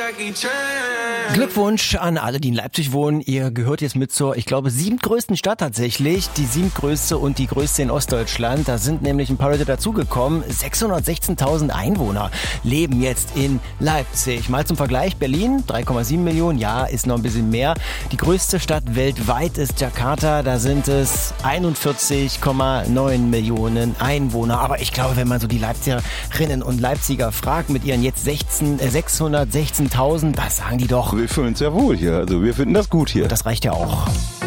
Glückwunsch an alle, die in Leipzig wohnen. Ihr gehört jetzt mit zur, ich glaube, 7. größten Stadt tatsächlich. Die 7. größte und die größte in Ostdeutschland. Da sind nämlich ein paar Leute dazugekommen. 616.000 Einwohner leben jetzt in Leipzig. Mal zum Vergleich, Berlin, 3,7 Millionen. Ja, ist noch ein bisschen mehr. Die größte Stadt weltweit ist Jakarta. Da sind es 41,9 Millionen Einwohner. Aber ich glaube, wenn man so die Leipzigerinnen und Leipziger fragt mit ihren jetzt 616.000, das sagen die doch. Wir fühlen uns ja wohl hier. Also wir finden das gut hier. Das reicht ja auch.